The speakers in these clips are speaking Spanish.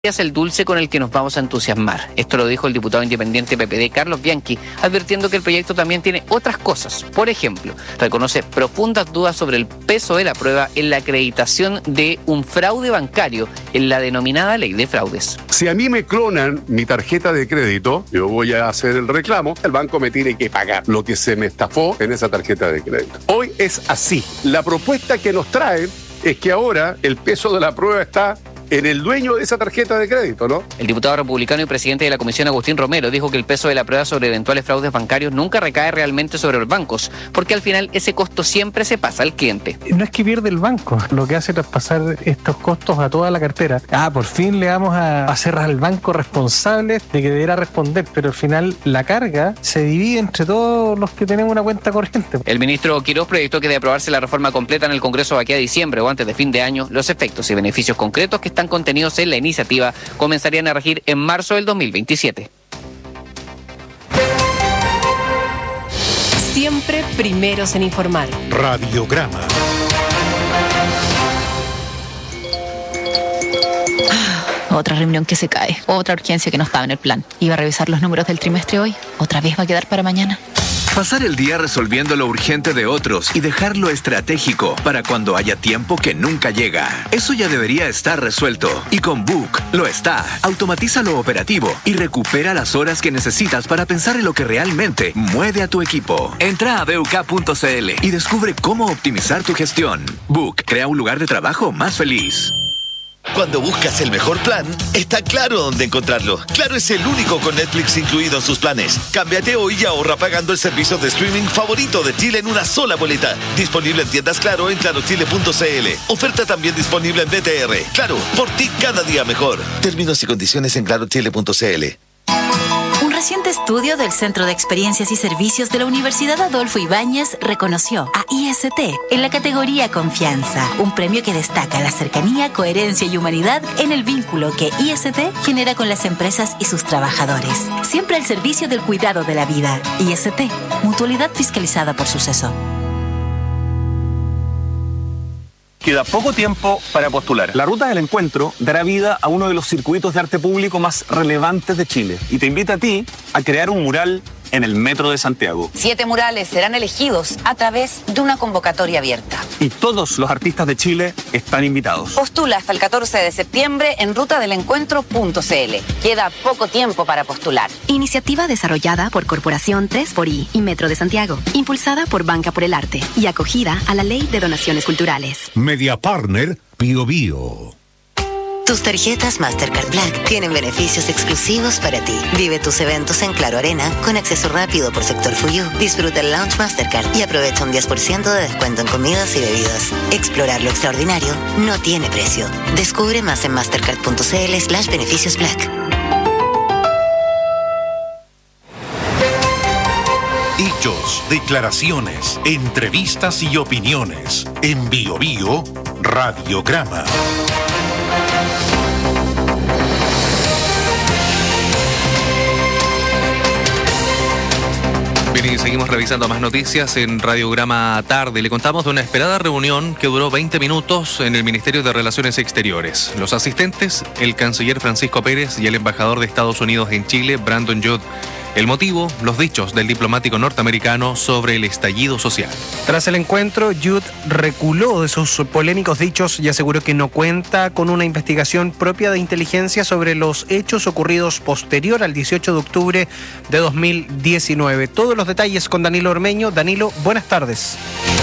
es el dulce con el que nos vamos a entusiasmar. Esto lo dijo el diputado independiente PPD Carlos Bianchi, advirtiendo que el proyecto también tiene otras cosas. Por ejemplo, reconoce profundas dudas sobre el peso de la prueba en la acreditación de un fraude bancario en la denominada ley de fraudes. Si a mí me clonan mi tarjeta de crédito, yo voy a hacer el reclamo, el banco me tiene que pagar lo que se me estafó en esa tarjeta de crédito. Hoy es así. La propuesta que nos traen es que ahora el peso de la prueba está en el dueño de esa tarjeta de crédito, ¿no? El diputado republicano y presidente de la Comisión, Agustín Romero, dijo que el peso de la prueba sobre eventuales fraudes bancarios nunca recae realmente sobre los bancos, porque al final ese costo siempre se pasa al cliente. No es que pierde el banco, lo que hace es pasar estos costos a toda la cartera. Por fin le vamos a hacer al banco responsable de que deberá responder, pero al final la carga se divide entre todos los que tenemos una cuenta corriente. El ministro Quiroz proyectó que de aprobarse la reforma completa en el Congreso de aquí a diciembre o antes de fin de año, los efectos y beneficios concretos que están contenidos en la iniciativa comenzarían a regir en marzo del 2027. Siempre primeros en informar. Radiograma. Otra reunión que se cae, otra urgencia que no estaba en el plan. Iba a revisar los números del trimestre hoy, otra vez va a quedar para mañana. Pasar el día resolviendo lo urgente de otros y dejar lo estratégico para cuando haya tiempo que nunca llega. Eso ya debería estar resuelto. Y con Book lo está. Automatiza lo operativo y recupera las horas que necesitas para pensar en lo que realmente mueve a tu equipo. Entra a buk.cl y descubre cómo optimizar tu gestión. Book crea un lugar de trabajo más feliz. Cuando buscas el mejor plan, está Claro dónde encontrarlo. Claro es el único con Netflix incluido en sus planes. Cámbiate hoy y ahorra pagando el servicio de streaming favorito de Chile en una sola boleta. Disponible en tiendas Claro en clarochile.cl. Oferta también disponible en BTR. Claro, por ti cada día mejor. Términos y condiciones en clarochile.cl. Un reciente estudio del Centro de Experiencias y Servicios de la Universidad Adolfo Ibáñez reconoció a IST en la categoría Confianza, un premio que destaca la cercanía, coherencia y humanidad en el vínculo que IST genera con las empresas y sus trabajadores. Siempre al servicio del cuidado de la vida. IST, mutualidad fiscalizada por Suceso. Queda poco tiempo para postular. La Ruta del Encuentro dará vida a uno de los circuitos de arte público más relevantes de Chile y te invita a ti a crear un mural en el Metro de Santiago. 7 murales serán elegidos a través de una convocatoria abierta. Y todos los artistas de Chile están invitados. Postula hasta el 14 de septiembre en rutadelencuentro.cl. Queda poco tiempo para postular. Iniciativa desarrollada por Corporación 3xI y Metro de Santiago, impulsada por Banca por el Arte y acogida a la Ley de Donaciones Culturales. Media Partner Bio Bio. Tus tarjetas Mastercard Black tienen beneficios exclusivos para ti. Vive tus eventos en Claro Arena con acceso rápido por sector Fuyu. Disfruta el Lounge Mastercard y aprovecha un 10% de descuento en comidas y bebidas. Explorar lo extraordinario no tiene precio. Descubre más en mastercard.cl/beneficios Black. Hechos, declaraciones, entrevistas y opiniones. En Bio Bio, Radiograma. Bien, y seguimos revisando más noticias en Radiograma Tarde. Le contamos de una esperada reunión que duró 20 minutos en el Ministerio de Relaciones Exteriores. Los asistentes, el canciller Francisco Pérez y el embajador de Estados Unidos en Chile, Brandon Judd. El motivo, los dichos del diplomático norteamericano sobre el estallido social. Tras el encuentro, Judd reculó de sus polémicos dichos y aseguró que no cuenta con una investigación propia de inteligencia sobre los hechos ocurridos posterior al 18 de octubre de 2019. Todos los detalles con Danilo Ormeño. Danilo, buenas tardes.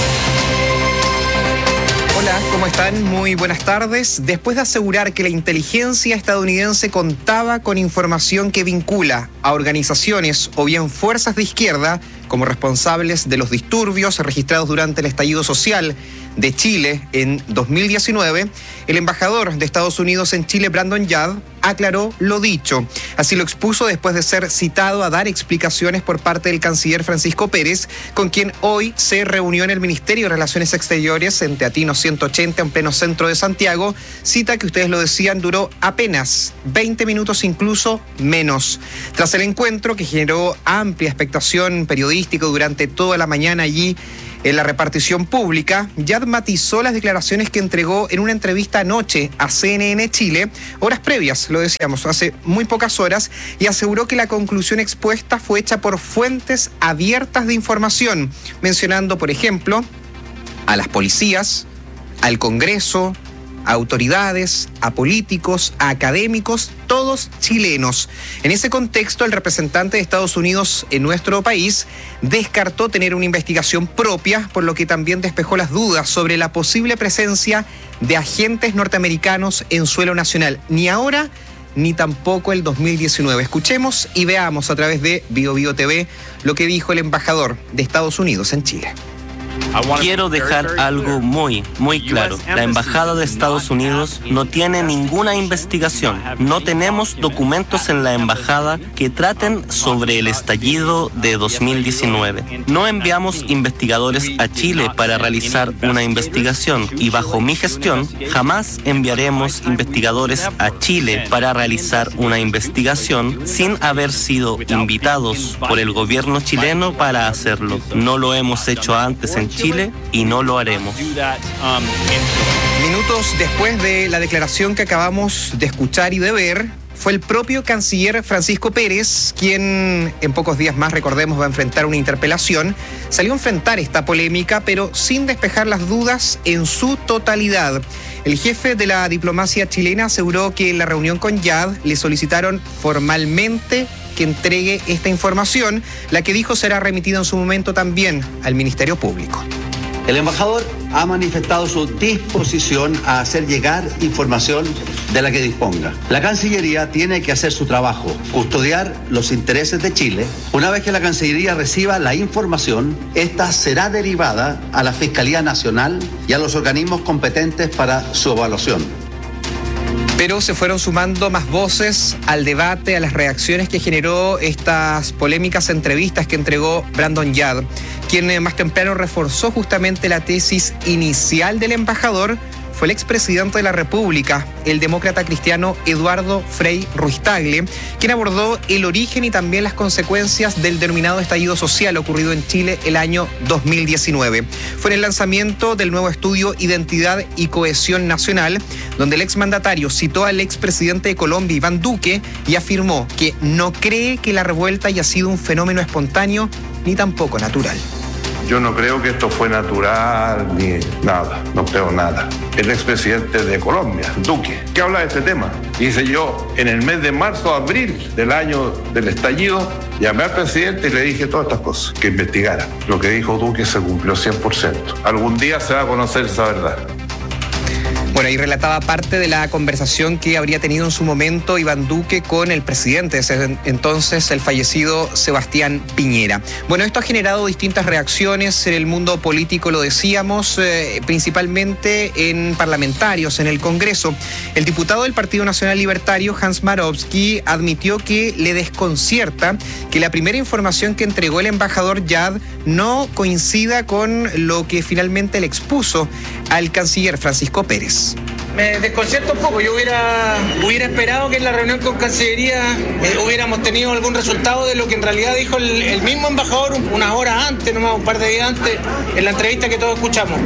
Hola, ¿cómo están? Muy buenas tardes. Después de asegurar que la inteligencia estadounidense contaba con información que vincula a organizaciones o bien fuerzas de izquierda como responsables de los disturbios registrados durante el estallido social de Chile en 2019, el embajador de Estados Unidos en Chile, Brandon Judd, aclaró lo dicho. Así lo expuso después de ser citado a dar explicaciones por parte del canciller Francisco Pérez, con quien hoy se reunió en el Ministerio de Relaciones Exteriores en Teatino 180, en pleno centro de Santiago. Cita que ustedes lo decían, duró apenas 20 minutos, incluso menos. Tras el encuentro, que generó amplia expectación periodística durante toda la mañana allí En la repartición pública, Yad matizó las declaraciones que entregó en una entrevista anoche a CNN Chile, horas previas, lo decíamos, hace muy pocas horas, y aseguró que la conclusión expuesta fue hecha por fuentes abiertas de información, mencionando, por ejemplo, a las policías, al Congreso, a autoridades, a políticos, a académicos, todos chilenos. En ese contexto, el representante de Estados Unidos en nuestro país descartó tener una investigación propia, por lo que también despejó las dudas sobre la posible presencia de agentes norteamericanos en suelo nacional, ni ahora ni tampoco el 2019. Escuchemos y veamos a través de BioBio TV lo que dijo el embajador de Estados Unidos en Chile. Quiero dejar algo muy claro. La Embajada de Estados Unidos no tiene ninguna investigación. No tenemos documentos en la Embajada que traten sobre el estallido de 2019. No enviamos investigadores a Chile para realizar una investigación y bajo mi gestión jamás enviaremos investigadores a Chile para realizar una investigación sin haber sido invitados por el gobierno chileno para hacerlo. No lo hemos hecho antes en Chile y no lo haremos. Minutos después de la declaración que acabamos de escuchar y de ver, fue el propio canciller Francisco Pérez quien en pocos días más, recordemos, va a enfrentar una interpelación. Salió a enfrentar esta polémica, pero sin despejar las dudas en su totalidad. El jefe de la diplomacia chilena aseguró que en la reunión con Yad le solicitaron formalmente que entregue esta información, la que dijo será remitida en su momento también al Ministerio Público. El embajador ha manifestado su disposición a hacer llegar información de la que disponga. La Cancillería tiene que hacer su trabajo, custodiar los intereses de Chile. Una vez que la Cancillería reciba la información, esta será derivada a la Fiscalía Nacional y a los organismos competentes para su evaluación. Pero se fueron sumando más voces al debate, a las reacciones que generó estas polémicas entrevistas que entregó Brandon Yad, quien más temprano reforzó justamente la tesis inicial del embajador. Fue el expresidente de la República, el demócrata cristiano Eduardo Frei Ruiz-Tagle, quien abordó el origen y también las consecuencias del denominado estallido social ocurrido en Chile el año 2019. Fue en el lanzamiento del nuevo estudio Identidad y Cohesión Nacional, donde el exmandatario citó al expresidente de Colombia, Iván Duque, y afirmó que no cree que la revuelta haya sido un fenómeno espontáneo ni tampoco natural. Yo no creo que esto fue natural ni nada, no creo nada. El expresidente de Colombia, Duque, que habla de este tema. Dice: yo en el mes de marzo, abril del año del estallido, llamé al presidente y le dije todas estas cosas, que investigara. Lo que dijo Duque se cumplió 100%. Algún día se va a conocer esa verdad. Bueno, y relataba parte de la conversación que habría tenido en su momento Iván Duque con el presidente, entonces el fallecido Sebastián Piñera. Bueno, esto ha generado distintas reacciones en el mundo político, lo decíamos, principalmente en parlamentarios, en el Congreso. El diputado del Partido Nacional Libertario, Hans Marowski, admitió que le desconcierta que la primera información que entregó el embajador Yad no coincida con lo que finalmente le expuso al canciller Francisco Pérez. Me desconcierta un poco. Yo hubiera esperado que en la reunión con Cancillería hubiéramos tenido algún resultado de lo que en realidad dijo el mismo embajador unas horas antes, nomás un par de días antes, en la entrevista que todos escuchamos.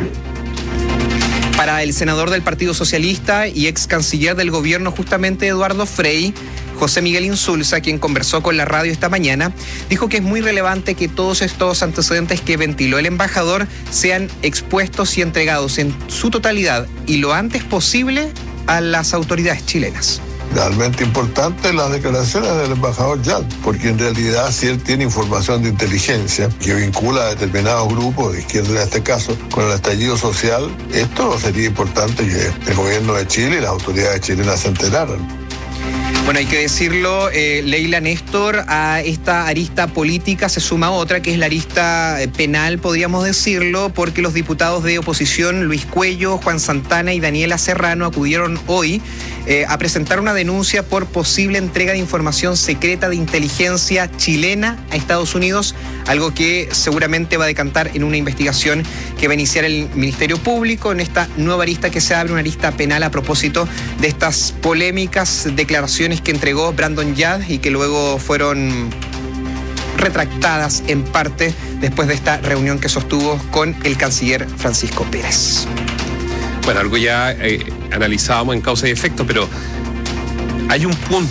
Para el senador del Partido Socialista y ex canciller del gobierno, justamente Eduardo Frei, José Miguel Insulza, quien conversó con la radio esta mañana, dijo que es muy relevante que todos estos antecedentes que ventiló el embajador sean expuestos y entregados en su totalidad y lo antes posible a las autoridades chilenas. Realmente importante las declaraciones del embajador Yad, porque en realidad si él tiene información de inteligencia que vincula a determinados grupos, de izquierda en este caso, con el estallido social, esto sería importante que el gobierno de Chile y las autoridades chilenas se enteraran. Bueno, hay que decirlo, Leila, Néstor, a esta arista política se suma otra, que es la arista penal, podríamos decirlo, porque los diputados de oposición, Luis Cuello, Juan Santana y Daniela Serrano, acudieron hoy a presentar una denuncia por posible entrega de información secreta de inteligencia chilena a Estados Unidos, algo que seguramente va a decantar en una investigación que va a iniciar el Ministerio Público en esta nueva arista que se abre, una arista penal a propósito de estas polémicas declaraciones que entregó Brandon Yad y que luego fueron retractadas en parte después de esta reunión que sostuvo con el canciller Francisco Pérez. Bueno, algo ya analizábamos en causa y efecto, pero hay un punto